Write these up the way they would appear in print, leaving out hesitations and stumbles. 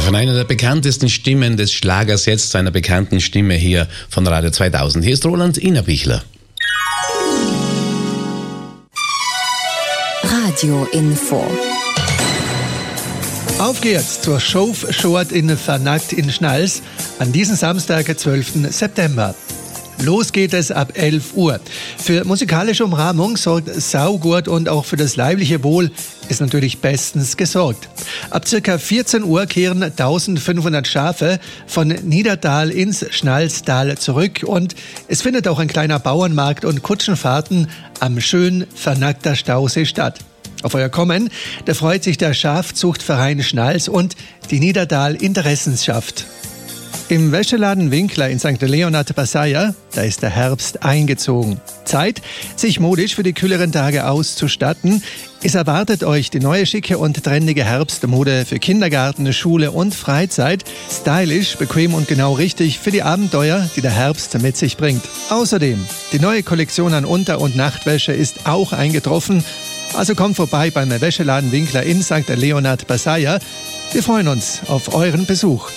Von einer der bekanntesten Stimmen des Schlagers jetzt zu einer bekannten Stimme hier von Radio 2000. Hier ist Roland Innerbichler. Radio Info. Auf geht's zur Schaufschort in Vernackt in Schnals an diesem Samstag, 12. September. Los geht es ab 11 Uhr. Für musikalische Umrahmung sorgt Saugurt und auch für das leibliche Wohl ist natürlich bestens gesorgt. Ab ca. 14 Uhr kehren 1500 Schafe von Niedertal ins Schnalstal zurück und es findet auch ein kleiner Bauernmarkt und Kutschenfahrten am schön Vernackter Stausee statt. Auf euer Kommen, da freut sich der Schafzuchtverein Schnals und die Niedertal Interessenschaft. Im Wäscheladen Winkler in St. Leonhard Passaia, da ist der Herbst eingezogen. Zeit, sich modisch für die kühleren Tage auszustatten. Es erwartet euch die neue schicke und trendige Herbstmode für Kindergarten, Schule und Freizeit. Stylisch, bequem und genau richtig für die Abenteuer, die der Herbst mit sich bringt. Außerdem, die neue Kollektion an Unter- und Nachtwäsche ist auch eingetroffen. Also kommt vorbei beim Wäscheladen Winkler in St. Leonhard Passaia. Wir freuen uns auf euren Besuch.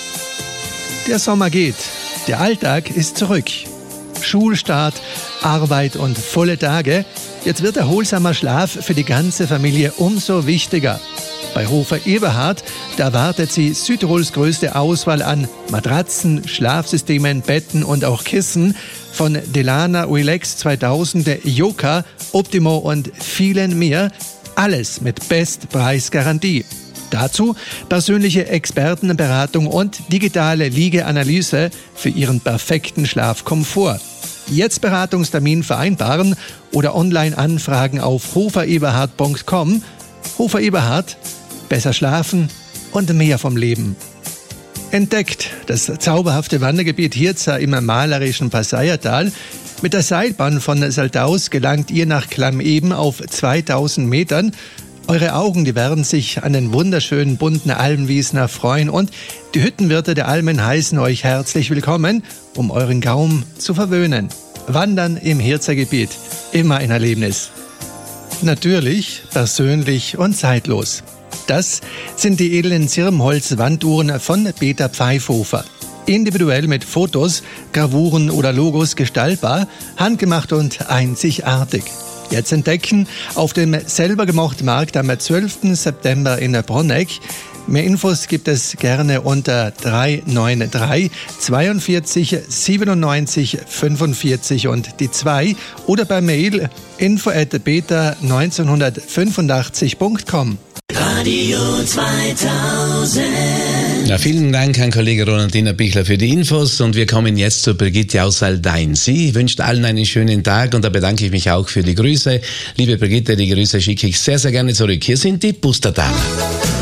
Der Sommer geht, der Alltag ist zurück. Schulstart, Arbeit und volle Tage. Jetzt wird erholsamer Schlaf für die ganze Familie umso wichtiger. Bei Hofer Eberhard, da erwartet sie Südtirols größte Auswahl an Matratzen, Schlafsystemen, Betten und auch Kissen von Delana Relax 2000, Yoka, Optimo und vielen mehr. Alles mit Bestpreisgarantie. Dazu persönliche Expertenberatung und digitale Liegeanalyse für Ihren perfekten Schlafkomfort. Jetzt Beratungstermin vereinbaren oder online anfragen auf hofereberhard.com. Hofer Eberhard, besser schlafen und mehr vom Leben. Entdeckt das zauberhafte Wandergebiet Hirza im malerischen Passaiertal. Mit der Seilbahn von Saldaus gelangt ihr nach Klammeben auf 2000 Metern. Eure Augen, die werden sich an den wunderschönen bunten Almwiesen erfreuen und die Hüttenwirte der Almen heißen euch herzlich willkommen, um euren Gaumen zu verwöhnen. Wandern im Hirzergebiet, immer ein Erlebnis. Natürlich, persönlich und zeitlos. Das sind die edlen Zirmholz-Wanduhren von Peter Pfeifhofer. Individuell mit Fotos, Gravuren oder Logos gestaltbar, handgemacht und einzigartig. Jetzt entdecken auf dem selber gemachten Markt am 12. September in Bronegg. Mehr Infos gibt es gerne unter 393 42 97 45 und die 2 oder per Mail info@beta1985.com. Radio 2000. Ja, vielen Dank an Kollege Roland Innerbichler für die Infos und wir kommen jetzt zu Brigitte aus Saldain. Sie wünscht allen einen schönen Tag und da bedanke ich mich auch für die Grüße. Liebe Brigitte, die Grüße schicke ich sehr, sehr gerne zurück. Hier sind die Pustertaler.